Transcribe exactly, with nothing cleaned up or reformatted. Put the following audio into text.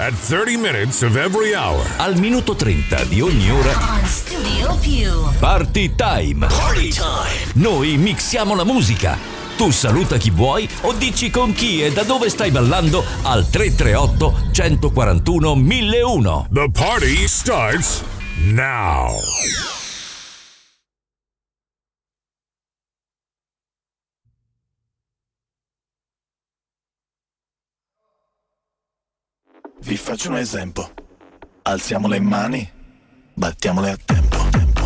At thirty minutes of every hour. Al minuto trenta di ogni ora. On Studio Più. Party time. Party time. Noi mixiamo la musica. Tu saluta chi vuoi o dici con chi e da dove stai ballando al tre tre otto, uno quattro uno, mille uno. The party starts now. Vi faccio un esempio. Alziamo le mani, battiamole a tempo.